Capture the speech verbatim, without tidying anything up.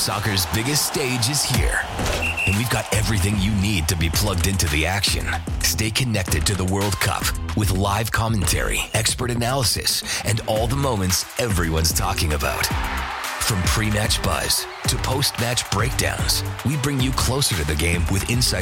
Soccer's biggest stage is here, and we've got everything you need to be plugged into the action. Stay connected to the World Cup with live commentary, expert analysis, and all the moments everyone's talking about. From pre-match buzz to post-match breakdowns, we bring you closer to the game with insight